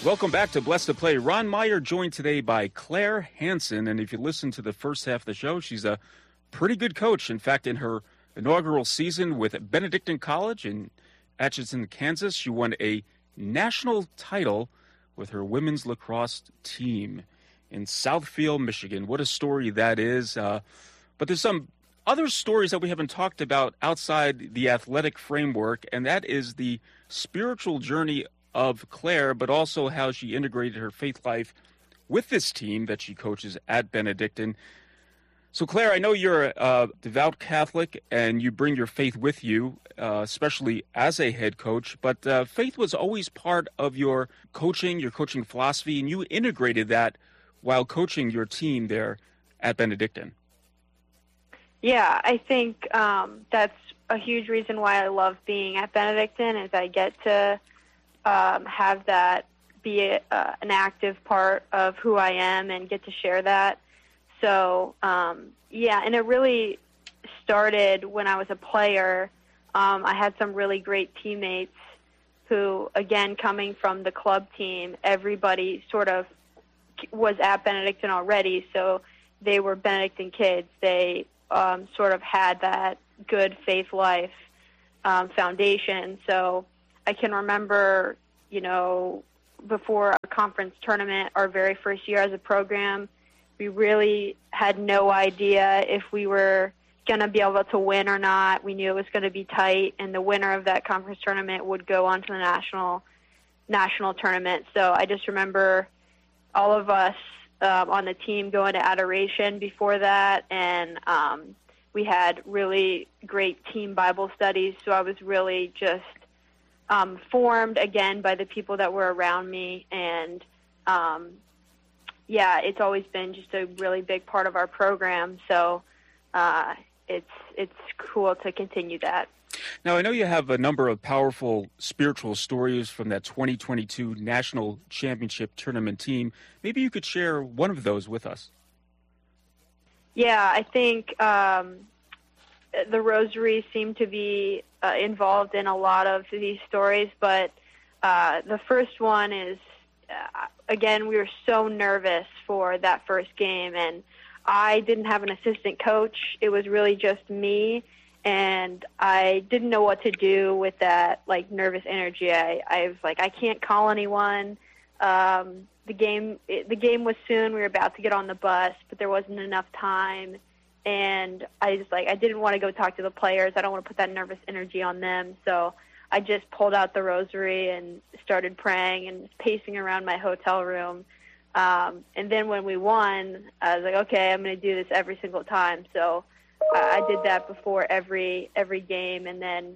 Welcome back to Blessed to Play. Ron Meyer joined today by Claire Hansen, and if you listen to the first half of the show, she's a pretty good coach. In fact, in her inaugural season with Benedictine College in Atchison, Kansas, she won a national title with her women's lacrosse team in Southfield, Michigan. What a story that is. But there's some other stories that we haven't talked about outside the athletic framework, and that is the spiritual journey of Claire, but also how she integrated her faith life with this team that she coaches at Benedictine. So, Claire, I know you're a devout Catholic and you bring your faith with you, especially as a head coach, but faith was always part of your coaching philosophy, and you integrated that while coaching your team there at Benedictine. Yeah, I think that's a huge reason why I love being at Benedictine is I get to have that be an active part of who I am and get to share that. So, yeah, and it really started when I was a player. I had some really great teammates who, again, coming from the club team, everybody sort of was at Benedictine already, so they were Benedictine kids. They sort of had that good faith life foundation. So I can remember, before a conference tournament, our very first year as a program, we really had no idea if we were going to be able to win or not. We knew it was going to be tight, and the winner of that conference tournament would go on to the national tournament. So I just remember all of us on the team going to adoration before that, and we had really great team Bible studies. So I was really just formed again by the people that were around me, and yeah, it's always been just a really big part of our program. So it's cool to continue that. Now, I know you have a number of powerful spiritual stories from that 2022 National Championship Tournament team. Maybe you could share one of those with us. Yeah, I think the Rosary seemed to be involved in a lot of these stories, but the first one is, again, we were so nervous for that first game, and I didn't have an assistant coach. It was really just me, and I didn't know what to do with that, nervous energy. I was like, I can't call anyone. The game was soon. We were about to get on the bus, but there wasn't enough time. And I didn't want to go talk to the players. I don't want to put that nervous energy on them. So I just pulled out the Rosary and started praying and pacing around my hotel room. And then when we won, I was like, okay, I'm going to do this every single time. So I did that before every game. And then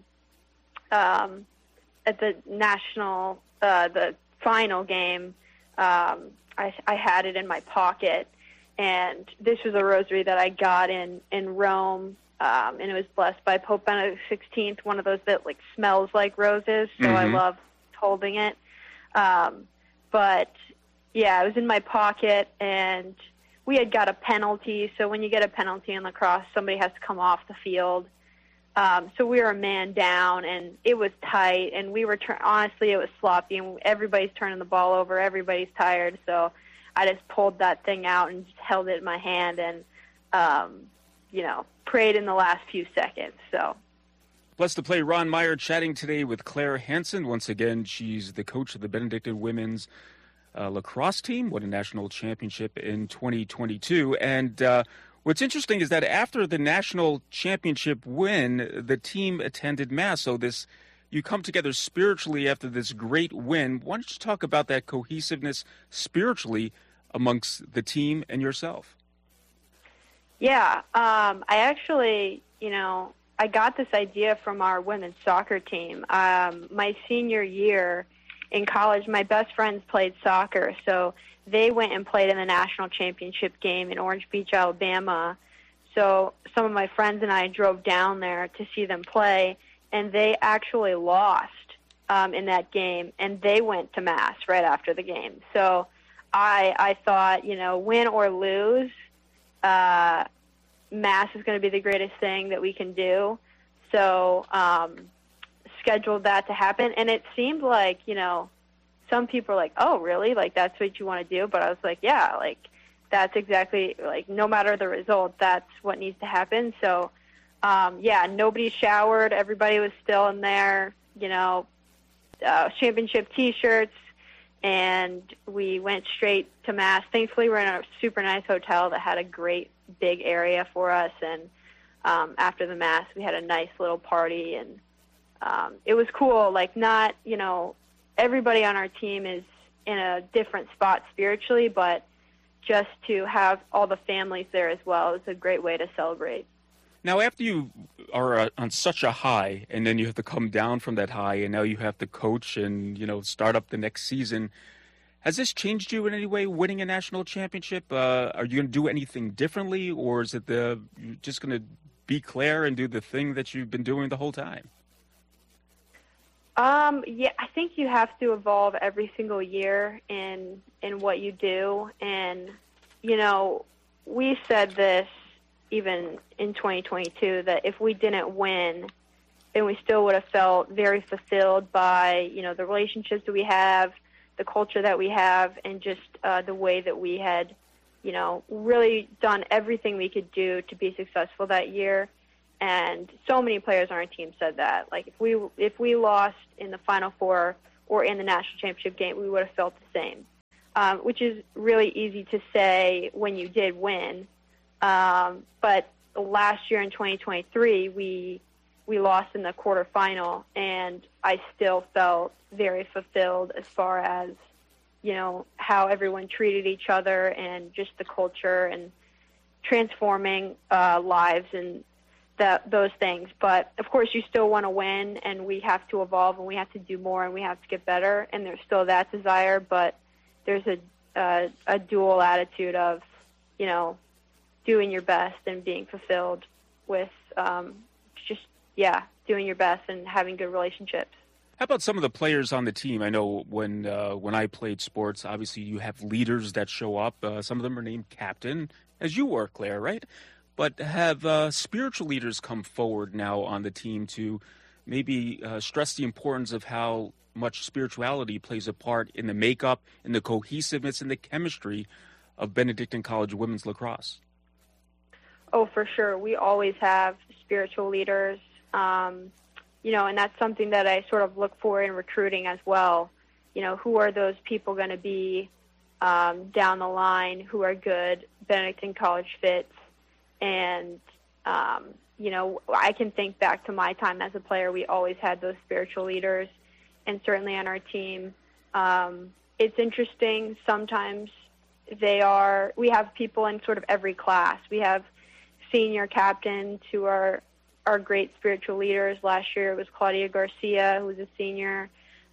at the the final game, I had it in my pocket. And this was a Rosary that I got in Rome, and it was blessed by Pope Benedict XVI, one of those that smells like roses. So I love holding it. But yeah, it was in my pocket, and we had got a penalty. So when you get a penalty in lacrosse, somebody has to come off the field. So we were a man down, and it was tight, and we were honestly, it was sloppy, and everybody's turning the ball over. Everybody's tired, so I just pulled that thing out and just held it in my hand and, prayed in the last few seconds. So, Blessed to Play, Ron Meyer chatting today with Claire Hansen. Once again, she's the coach of the Benedictine women's lacrosse team, won a national championship in 2022. And what's interesting is that after the national championship win, the team attended Mass. So you come together spiritually after this great win. Why don't you talk about that cohesiveness spiritually amongst the team and yourself? Yeah, I actually, I got this idea from our women's soccer team. My senior year in college, my best friends played soccer, so they went and played in the national championship game in Orange Beach, Alabama. So some of my friends and I drove down there to see them play, and they actually lost in that game, and they went to Mass right after the game. So I thought, win or lose, Mass is going to be the greatest thing that we can do. So scheduled that to happen, and it seemed like, some people are like, oh, really? Like, that's what you want to do? But I was like, yeah, like, that's exactly, like, no matter the result, that's what needs to happen. So, yeah, nobody showered. Everybody was still in there, championship T-shirts, and we went straight to Mass. Thankfully, we're in a super nice hotel that had a great big area for us, and after the Mass, we had a nice little party, and it was cool. Like, not, everybody on our team is in a different spot spiritually, but just to have all the families there as well is a great way to celebrate. Now, after you are on such a high, and then you have to come down from that high, and now you have to coach and, start up the next season, has this changed you in any way, winning a national championship? Are you going to do anything differently, or is it you're just going to be Claire and do the thing that you've been doing the whole time? Yeah, I think you have to evolve every single year in what you do. And, we said this even in 2022, that if we didn't win, then we still would have felt very fulfilled by, the relationships that we have, the culture that we have, and just the way that we had, really done everything we could do to be successful that year. And so many players on our team said that. Like, if we lost in the Final Four or in the national championship game, we would have felt the same, which is really easy to say when you did win. But last year in 2023, we lost in the quarterfinal, and I still felt very fulfilled as far as, how everyone treated each other and just the culture and transforming lives and those things. But, of course, you still want to win, and we have to evolve, and we have to do more, and we have to get better, and there's still that desire, but there's a dual attitude of, doing your best and being fulfilled with doing your best and having good relationships. How about some of the players on the team? I know when I played sports, obviously you have leaders that show up. Some of them are named captain, as you were, Claire, right? But have spiritual leaders come forward now on the team to maybe stress the importance of how much spirituality plays a part in the makeup, in the cohesiveness, and the chemistry of Benedictine College women's lacrosse? Oh, for sure. We always have spiritual leaders, and that's something that I sort of look for in recruiting as well. Who are those people going to be down the line who are good Benedictine College fits? And, I can think back to my time as a player. We always had those spiritual leaders, and certainly on our team. It's interesting. Sometimes we have people in sort of every class. We have senior captains who are great spiritual leaders. Last year it was Claudia Garcia, who was a senior.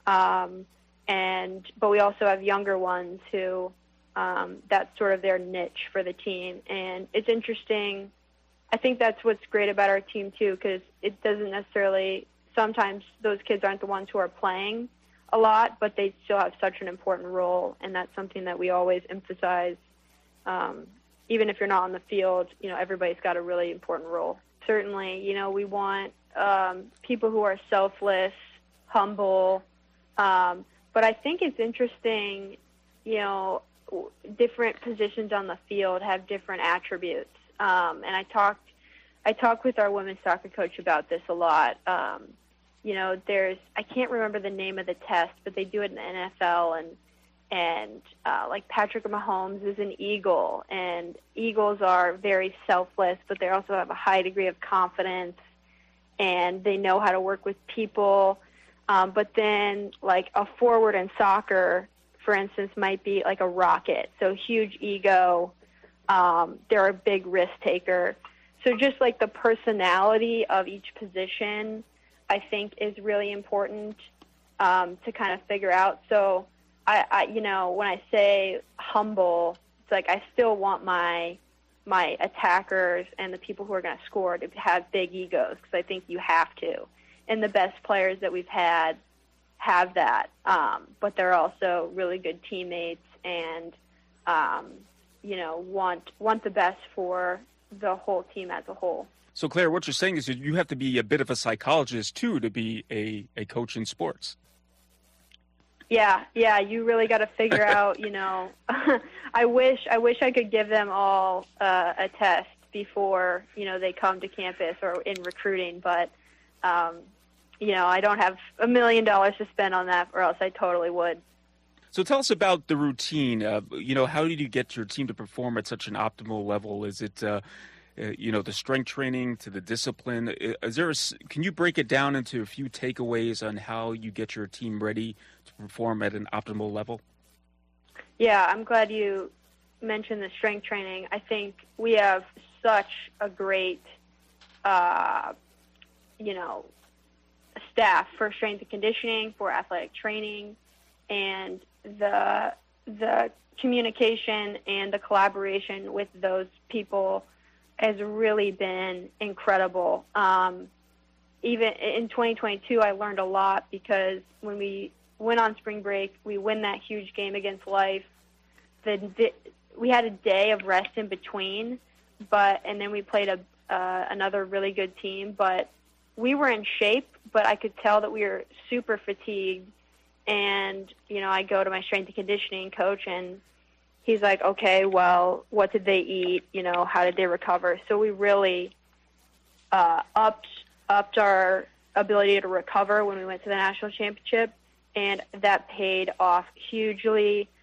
But we also have younger ones who that's sort of their niche for the team. And it's interesting. I think that's what's great about our team, too, because it doesn't necessarily – sometimes those kids aren't the ones who are playing a lot, but they still have such an important role, and that's something that we always emphasize. Even if you're not on the field, everybody's got a really important role. Certainly, we want people who are selfless, humble. But I think it's interesting, different positions on the field have different attributes. And I talked with our women's soccer coach about this a lot. I can't remember the name of the test, but they do it in the NFL, and like Patrick Mahomes is an Eagle, and Eagles are very selfless, but they also have a high degree of confidence, and they know how to work with people. But then, like, a forward in soccer, for instance, might be like a rocket, so huge ego. They're a big risk taker. So just like the personality of each position, I think is really important to kind of figure out. So I when I say humble, it's like I still want my attackers and the people who are going to score to have big egos, because I think you have to. And the best players that we've had have that. But they're also really good teammates and, want the best for the whole team as a whole. So, Claire, what you're saying is that you have to be a bit of a psychologist, too, to be a coach in sports. Yeah, you really got to figure out, I wish I could give them all a test before, they come to campus or in recruiting, but, I don't have $1 million to spend on that, or else I totally would. So tell us about the routine. How did you get your team to perform at such an optimal level? Is it, the strength training to the discipline? Can you break it down into a few takeaways on how you get your team ready to perform at an optimal level? Yeah, I'm glad you mentioned the strength training. I think we have such a great, staff for strength and conditioning, for athletic training, and the communication and the collaboration with those people has really been incredible. Even in 2022, I learned a lot because when we went on spring break, we win that huge game against Life. We had a day of rest in between, and then we played another really good team. But we were in shape, but I could tell that we were super fatigued. And I go to my strength and conditioning coach, and he's like, okay, well, what did they eat? How did they recover? So we really upped our ability to recover when we went to the national championship, and that paid off hugely.